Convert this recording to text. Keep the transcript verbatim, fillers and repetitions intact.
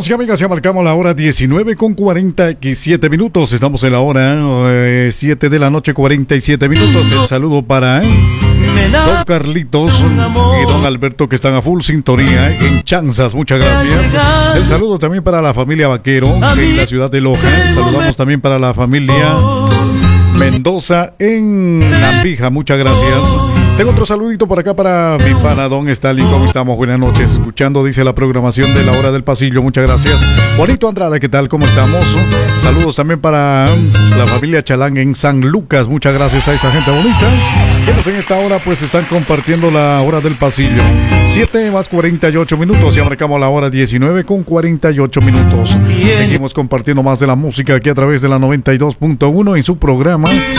Amigos y amigas, ya marcamos la hora diecinueve con cuarenta y siete minutos. Estamos en la hora eh, siete de la noche, cuarenta y siete minutos. El saludo para eh, Don Carlitos y Don Alberto, que están a full sintonía en Chanzas. Muchas gracias. El saludo también para la familia Vaquero en la ciudad de Loja. Saludamos también para la familia Mendoza en Nambija. Muchas gracias. Tengo otro saludito por acá para mi pana Don Stalin. ¿Cómo estamos? Buenas noches. Escuchando, dice, la programación de la hora del pasillo. Muchas gracias. Juanito Andrade, ¿qué tal? ¿Cómo estamos? Saludos también para la familia Chalán en San Lucas. Muchas gracias a esa gente bonita. Quienes en esta hora pues están compartiendo la hora del pasillo. siete más cuarenta y ocho minutos. Ya marcamos la hora diecinueve con cuarenta y ocho minutos. Seguimos compartiendo más de la música aquí a través de la noventa y dos punto uno en su programa